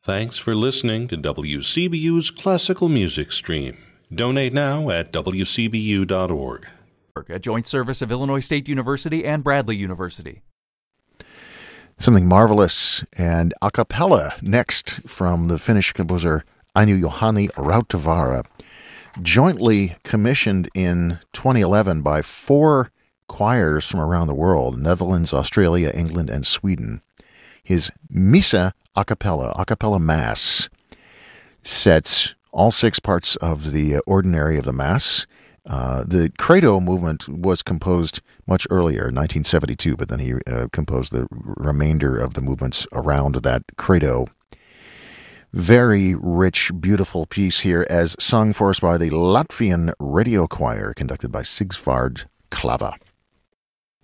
Thanks for listening to WCBU's Classical Music Stream. Donate now at wcbu.org. A joint service of Illinois State University and Bradley University. Something marvelous and a cappella next from the Finnish composer Aino-Juhani Rautavaara, jointly commissioned in 2011 by 4 choirs from around the world, Netherlands, Australia, England, and Sweden. His Missa a cappella Mass, sets all 6 parts of the ordinary of the Mass. The Credo movement was composed much earlier, 1972, but then he composed the remainder of the movements around that Credo. Very rich, beautiful piece here, as sung for us by the Latvian Radio Choir, conducted by Sigvard Klava.